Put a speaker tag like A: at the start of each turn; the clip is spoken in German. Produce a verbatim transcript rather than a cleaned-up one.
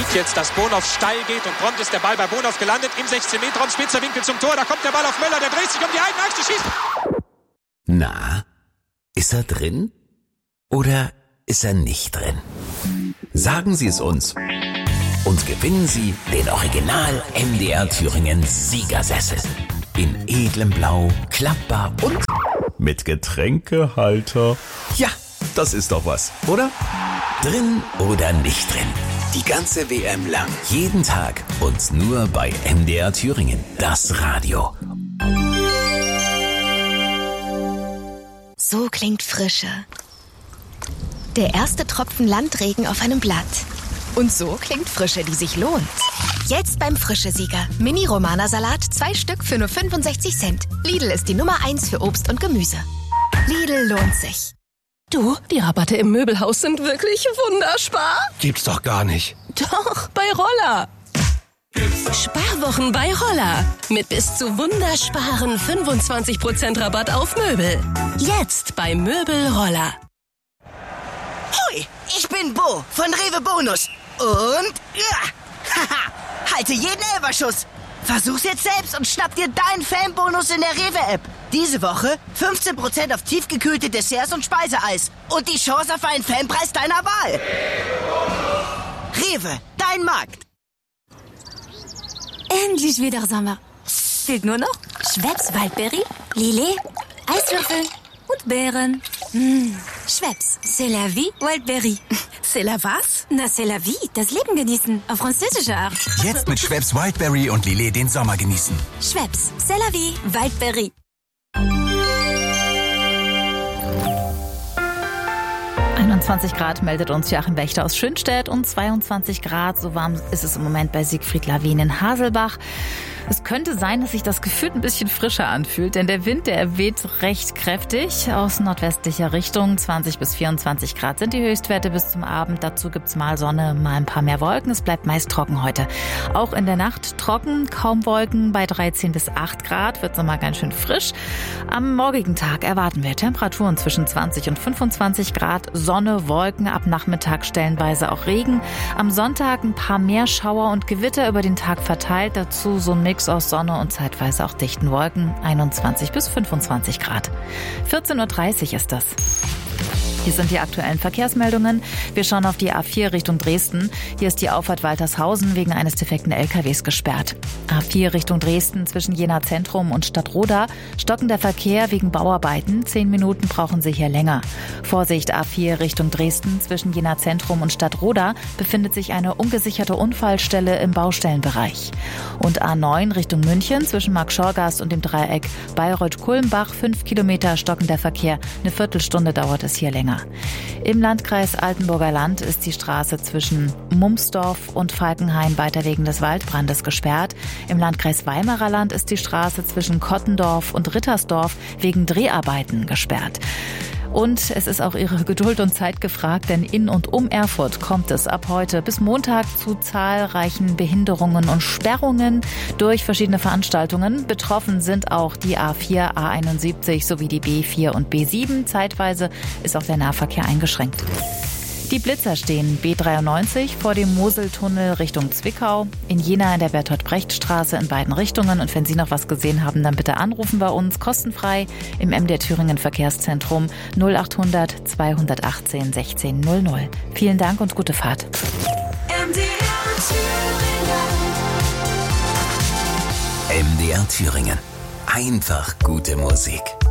A: Jetzt, dass Bonhoff steil geht und prompt ist der Ball bei Bonhoff gelandet. Im sechzehn Meter Raum, spitzer Winkel zum Tor. Da kommt der Ball auf Möller, der dreht sich um die eigene Achse, schießt.
B: Na, ist er drin? Oder ist er nicht drin? Sagen Sie es uns. Und gewinnen Sie den Original M D R Thüringen Siegersessel. In edlem Blau, klappbar und mit Getränkehalter. Ja, das ist doch was, oder? Drin oder nicht drin? Die ganze W M lang. Jeden Tag und nur bei M D R Thüringen. Das Radio.
C: So klingt Frische. Der erste Tropfen Landregen auf einem Blatt. Und so klingt Frische, die sich lohnt. Jetzt beim Frische-Sieger. Mini-Romana-Salat, zwei Stück für nur fünfundsechzig Cent. Lidl ist die Nummer eins für Obst und Gemüse. Lidl lohnt sich.
D: Du, die Rabatte im Möbelhaus sind wirklich wunderspar.
E: Gibt's doch gar nicht.
D: Doch, bei Roller. Sparwochen bei Roller. Mit bis zu wundersparen fünfundzwanzig Prozent Rabatt auf Möbel. Jetzt bei Möbel Roller.
F: Hoi, ich bin Bo von Rewe Bonus. Und ja, haha, halte jeden Elberschuss. Versuch's jetzt selbst und schnapp dir deinen Fanbonus in der Rewe-App. Diese Woche fünfzehn Prozent auf tiefgekühlte Desserts und Speiseeis. Und die Chance auf einen Fanpreis deiner Wahl. Rewe, dein Markt.
G: Endlich wieder Sommer. Fehlt nur noch Schweppes Waldbeere, Lillet, Eiswürfel und Beeren. Mmh. Schweppes, c'est la vie, Wildberry.
D: C'est la was?
G: Na, c'est la vie, das Leben genießen, auf französische Art.
H: Jetzt mit Schweppes Wildberry und Lillet den Sommer genießen.
G: Schweppes, c'est la vie, Wildberry.
I: einundzwanzig Grad meldet uns Joachim Wächter aus Schönstedt und zweiundzwanzig Grad, so warm ist es im Moment bei Siegfried Lawin in Haselbach. Es könnte sein, dass sich das gefühlt ein bisschen frischer anfühlt, denn der Wind, der weht recht kräftig aus nordwestlicher Richtung. zwanzig bis vierundzwanzig Grad sind die Höchstwerte bis zum Abend. Dazu gibt's mal Sonne, mal ein paar mehr Wolken. Es bleibt meist trocken heute. Auch in der Nacht trocken, kaum Wolken. Bei dreizehn bis acht Grad wird's nochmal ganz schön frisch. Am morgigen Tag erwarten wir Temperaturen zwischen zwanzig und fünfundzwanzig Grad. Sonne, Wolken, ab Nachmittag stellenweise auch Regen. Am Sonntag ein paar mehr Schauer und Gewitter über den Tag verteilt. Dazu so ein Mix aus Sonne und zeitweise auch dichten Wolken, einundzwanzig bis fünfundzwanzig Grad. vierzehn Uhr dreißig ist das. Hier sind die aktuellen Verkehrsmeldungen. Wir schauen auf die A vier Richtung Dresden. Hier ist die Auffahrt Waltershausen wegen eines defekten L K Ws gesperrt. A vier Richtung Dresden zwischen Jena Zentrum und Stadtroda. Stockender Verkehr wegen Bauarbeiten. Zehn Minuten brauchen Sie hier länger. Vorsicht, A vier Richtung Dresden zwischen Jena Zentrum und Stadtroda befindet sich eine ungesicherte Unfallstelle im Baustellenbereich. Und A neun Richtung München zwischen Markt-Schorgast und dem Dreieck Bayreuth-Kulmbach. Fünf Kilometer stockender Verkehr. Eine Viertelstunde dauert es hier länger. Im Landkreis Altenburger Land ist die Straße zwischen Mumsdorf und Falkenhain weiter wegen des Waldbrandes gesperrt. Im Landkreis Weimarer Land ist die Straße zwischen Kottendorf und Rittersdorf wegen Dreharbeiten gesperrt. Und es ist auch Ihre Geduld und Zeit gefragt, denn in und um Erfurt kommt es ab heute bis Montag zu zahlreichen Behinderungen und Sperrungen durch verschiedene Veranstaltungen. Betroffen sind auch die A vier, A einundsiebzig sowie die B vier und B sieben. Zeitweise ist auch der Nahverkehr eingeschränkt. Die Blitzer stehen B dreiundneunzig vor dem Moseltunnel Richtung Zwickau, in Jena in der Bertolt-Brecht-Straße in beiden Richtungen. Und wenn Sie noch was gesehen haben, dann bitte anrufen bei uns, kostenfrei im M D R Thüringen Verkehrszentrum null achthundert zweihundertachtzehn sechzehn null null. Vielen Dank und gute Fahrt.
B: M D R Thüringen. Einfach gute Musik.